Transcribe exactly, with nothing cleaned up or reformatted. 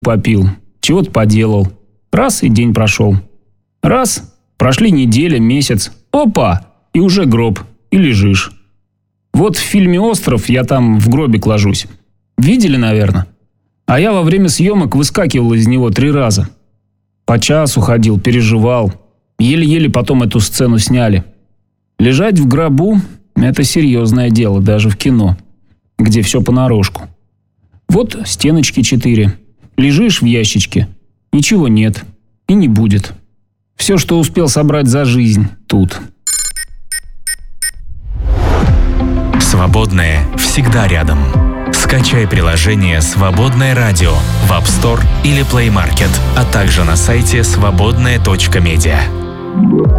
попил, чего-то поделал. Раз, и день прошел. Раз, прошли неделя, месяц. Опа! И уже гроб. И лежишь. Вот в фильме «Остров» я там в гробик ложусь. Видели, наверное? А я во время съемок выскакивал из него три раза. По часу ходил, переживал. Еле-еле потом эту сцену сняли. Лежать в гробу – это серьезное дело, даже в кино, где все понарошку. Вот стеночки четыре. Лежишь в ящичке, ничего нет и не будет. Все, что успел собрать за жизнь, тут. Свободное всегда рядом. Скачай приложение «Свободное радио» в App Store или Play Market, а также на сайте свободное точка медиа.